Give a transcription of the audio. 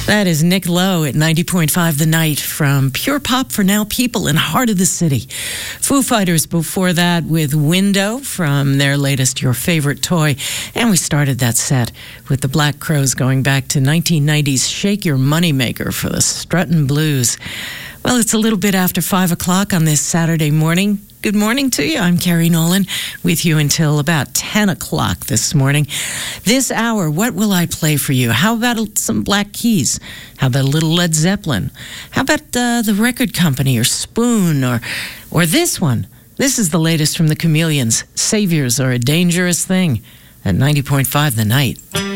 That is Nick Lowe at 90.5 The Night from Pure Pop for Now People in Heart of the City. Foo Fighters before that with Window from their latest Your Favorite Toy. And we started that set with the Black Crowes going back to 1990's Shake Your Moneymaker for the Struttin' Blues. Well, it's a little bit after 5 o'clock on this Saturday morning. Good morning to you. I'm Carrie Nolan with you until about 10 o'clock this morning. This hour, what will I play for you? How about some Black Keys? How about a little Led Zeppelin? How about the record company or Spoon or this one? This is the latest from the Chameleons. Saviors are a dangerous thing at 90.5 The Night.